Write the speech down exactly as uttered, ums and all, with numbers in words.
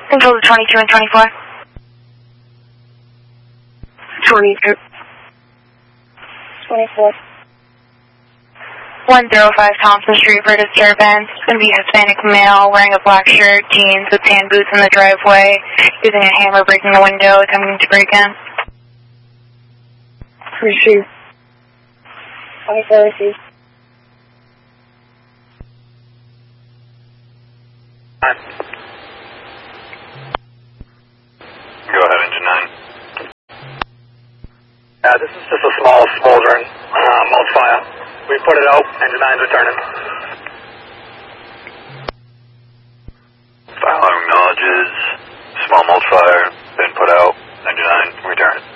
Control to twenty-two and twenty-four. twenty-two. twenty-four. one oh five Thompson Street for disturbance. It's going to be a Hispanic male wearing a black shirt, jeans with tan boots in the driveway, using a hammer breaking the window, attempting to break in. Receive. twenty-four receive. Go ahead, engine nine. Yeah, this is just a small smoldering uh, mulch fire. We put it out, engine nine's returning. Fire alarm acknowledges small mulch fire, been put out, engine nine, return.